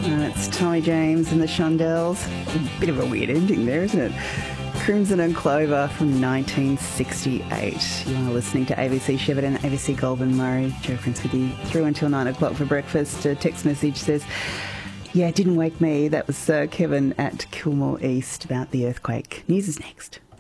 It's Tommy James and the Shondells. A bit of a weird ending there, isn't it? Crimson and Clover from 1968. You are listening to ABC Shepparton, ABC Goulburn Murray. Jo Prince with you through until 9 o'clock for breakfast. A text message says, yeah, it didn't wake me. That was Kevin at Kilmore East about the earthquake. News is next.